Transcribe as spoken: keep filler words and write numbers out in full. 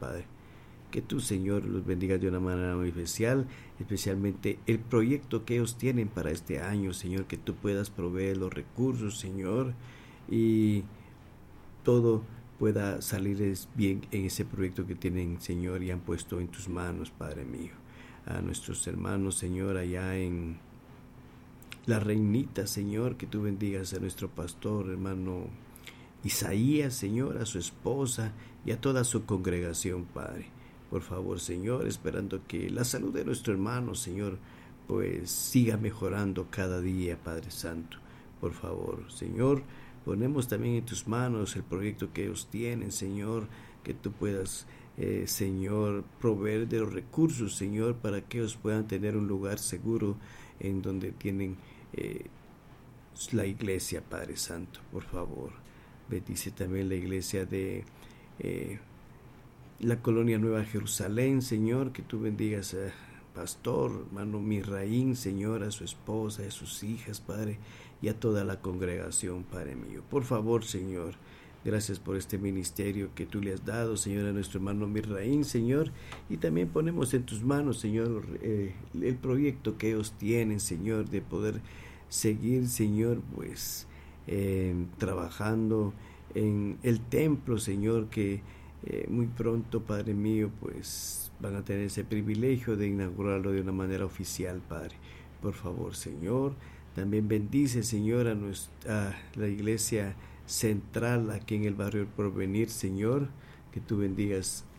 Padre. Que tú, Señor, los bendigas de una manera muy especial, especialmente el proyecto que ellos tienen para este año, Señor, que tú puedas proveer los recursos, Señor, y todo pueda salir bien en ese proyecto que tienen, Señor, y han puesto en tus manos, Padre mío. A nuestros hermanos, Señor, allá en La Reinita, Señor, que tú bendigas a nuestro pastor, hermano Isaías, Señor, a su esposa y a toda su congregación, Padre. Por favor, Señor, esperando que la salud de nuestro hermano, Señor, pues siga mejorando cada día, Padre Santo. Por favor, Señor, ponemos también en tus manos el proyecto que ellos tienen, Señor, que tú puedas, eh, Señor, proveer de los recursos, Señor, para que ellos puedan tener un lugar seguro en donde tienen eh, la iglesia, Padre Santo. Por favor, bendice también la iglesia de Eh, la colonia Nueva Jerusalén, Señor, que tú bendigas a pastor, hermano Misraín, Señor, a su esposa, a sus hijas, Padre, y a toda la congregación, Padre mío. Por favor, Señor, gracias por este ministerio que tú le has dado, Señor, a nuestro hermano Misraín, Señor, y también ponemos en tus manos, Señor, eh, el proyecto que ellos tienen, Señor, de poder seguir, Señor, pues, eh, trabajando en el templo, Señor, que Eh, muy pronto, Padre mío, pues van a tener ese privilegio de inaugurarlo de una manera oficial, Padre. Por favor, Señor, también bendice, Señor, a, nuestra, a la iglesia central aquí en el barrio El Porvenir, Señor, que tú bendigas